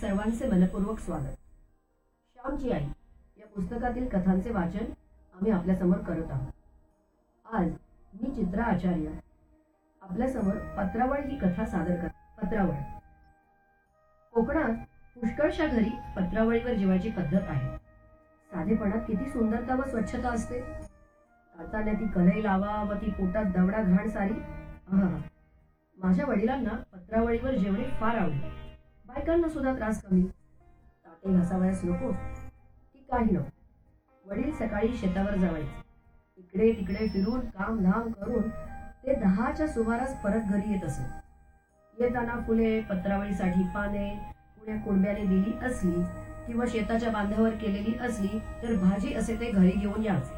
सर्वांचे मनपूर्वक स्वागत. श्यामची आई या पुस्तकातील कथांचे वाचन आम्ही आपल्यासमोर करत आहोत. आज मी चित्रा आचार्य आपल्यासमोर पत्रावळ ही कथा सादर करते. पत्रावळ. कोकणात पुष्कळशा घरी पत्रावळीवर जेवायची पद्धत आहे. साधेपणात किती सुंदरता व स्वच्छता असते. ताटाने ती कलई लावा व ती पोटात दवडा घाण सारी. आहा, माझ्या वडिलांना पत्रावळीवर जेवणे फार आवडले. बायकांना सुद्धा त्रास कमी. ताटे घासावयास नको की काही नको. वडील सकाळी शेतावर जावायचे. इकडे तिकडे फिरून काम धाम करून ते 10च्या सुमारास परत घरी येत असे. येताना फुले, पत्रावळीसाठी पाने कुण्या कुणब्याने दिली असली किंवा शेताच्या बांधावर केलेली असली तर भाजी असे ते घरी घेऊन यायचे.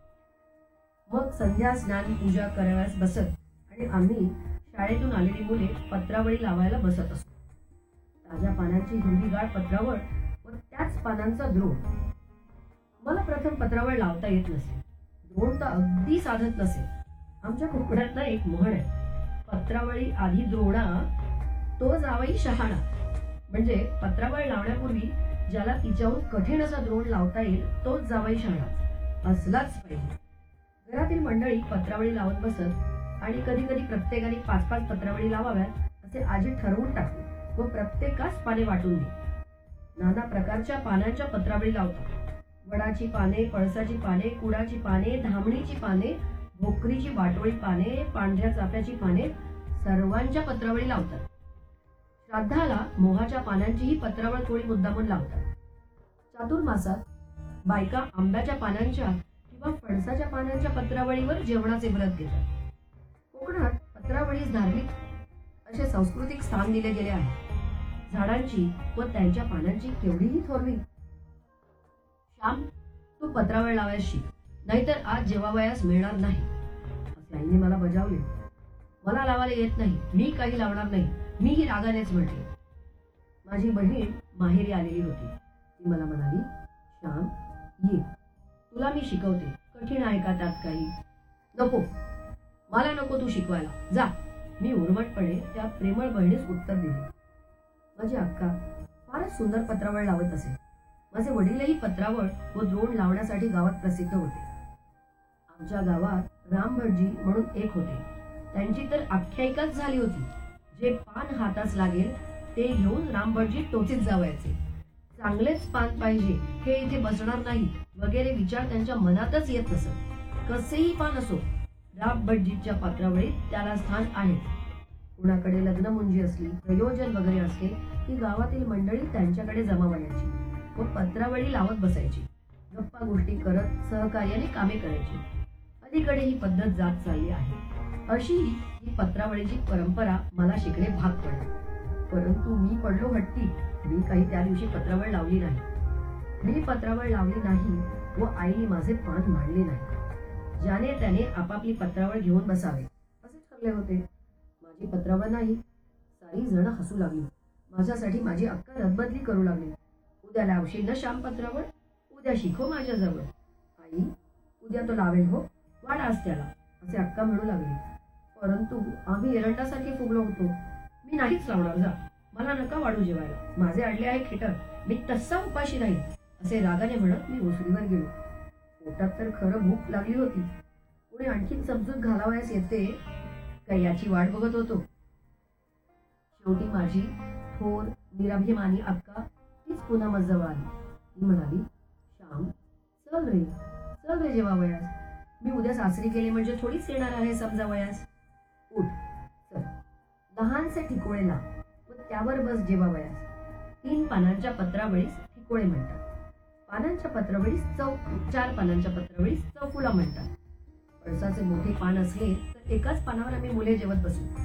मग संध्या स्नान पूजा करावयास बसत आणि आम्ही शाळेतून आलेली मुले पत्रावळी लावायला बसत असतो. ताज्या पानांची हिरवीगार पत्रावळ व त्याच पानांचा द्रोण. मला प्रथम पत्रावळ लावता येत नसे. द्रोण तर अगदी साधत नसे. आमच्या कोकणात एक म्हण आहे, पत्रावळी आधी द्रोणा तो जावई शहाणा. म्हणजे पत्रावळ लावण्यापूर्वी ज्याला तिच्याहून कठीण असा द्रोण लावता येईल तोच जावई शहाणा असलाच पाहिजे. घरातील मंडळी पत्रावळी लावत बसत आणि कधी कधी प्रत्येकाने 5-5 पत्रावळी लावाव्यात असे आजी ठरवून टाकले व प्रत्येकास पाने वाटून दे. नाना प्रकारच्या पानांच्या पत्रावळी लावतात. वडाची पाने, पळसाची पाने, कुडाची पाने, धामणीची पाने, भोकरीची वाटोळी पाने, पांढऱ्या चाफ्याची पाने, सर्वांच्या पत्रावळी लावतात. श्राद्धाला मोहाच्या पानांचीही पत्रावळ थोडी मुद्दामून लावतात. चातुर्मासात बायका आंब्याच्या पानांच्या किंवा फणसाच्या पानांच्या पत्रावळीवर जेवणाचे व्रत घेतात. कोकणात पत्रावळीस धार्मिक असे सांस्कृतिक स्थान दिले गेले आहे. झाडांची व त्यांच्या पानांची केवढीही थोरवी. श्याम, तू पत्रावळ लावायला शिक, नाहीतर आज जेवावयास मिळणार नाही असे आईने मला बजावले. मला लावायला येत नाही, मी काही लावणार नाही, मीही रागानेच म्हटले. माझी बहीण माहेरी आलेली होती. ती मला म्हणाली, श्याम ये, तुला मी शिकवते. कठीण आहे का त्यात काही? नको, मला नको तू शिकवायला, जा. मी उर्मटपणे त्या प्रेमळ बहिणीस उत्तर दिले. माझी अक्का फारच सुंदर पत्रावळ लावत असे. माझे वडीलही पत्रावळ व द्रोण लावण्यासाठी गावात प्रसिद्ध होते. आमच्या गावात रामभटजी म्हणून एक होते. त्यांची तर आख्यायिकाच झाली होती. जे पान हातास लागेल ते घेऊन रामभटजी टोचीत जावायचे. चांगलेच पान पाहिजे, हे इथे बसणार नाही वगैरे विचार त्यांच्या मनातच येत नसत. कसेही पान असो, रामभटजीच्या पत्रावळीत त्याला स्थान आहे. कुणाकडे लग्न मुंजी असली, प्रयोजन वगैरे असले की गावातील मंडळी त्यांच्याकडे जमा व्हायची व पत्रावळी लावत बसायची. गप्पा गोष्टी करत सहकार्याने कामे करायची. अलीकडे ही पद्धत जात चालली आहे. अशी ही पत्रावळीची परंपरा मला शिकणे भाग पडले. परंतु मी पडलो हट्टी. मी काही त्या दिवशी पत्रावळ लावली नाही. मी पत्रावळ लावली नाही व आईने माझे पान मांडले नाही. ज्याने त्याने आपापली पत्रावळ घेऊन बसावे असे ठरले होते. माझी पत्रावळ नाही. सारी जण हसू लागली. माझ्यासाठी माझी अक्का रदबदली करू लागली. उद्या लावशील ना श्याम पत्रावळ? उद्या शिको माझ्याजवळ. आई, उद्या तो लावेल हो, वाढाच त्याला असे अक्का म्हणू लागली. परंतु आम्ही एरंडासारखे फुगलो होतो. मी नाहीच लावणार, जा, मला नका वाढू जेवायला. माझे अडले आहे खेटर, मी तसा उपाशी नाही असे रागाने म्हणत मी ओसरीवर गेलो. पोटात तर खरं भूक लागली होती. कोणी आणखीन समजूत घालावयास येते का याची वाट बघत होतो. शेवटी माझी थोर निराभिमानी अक्का तीच पुन्हा माझ्याजवळ आली. ती म्हणाली, श्याम, चल रे जेवावयास. मी उद्या सासरी गेले म्हणजे थोडीच येणार आहे समजावयास. उठ, चल. लहानसे ठिकोळे लाव व त्यावर बस जेवावयास. 3 पानांच्या पत्रावळीस ठिकोळे म्हणतात. 4 पानांच्या पत्रावळीस चौफुला म्हणतात. पळसाचे मोठे पान असले तर एकाच पानावर आम्ही मुले जेवत बसू.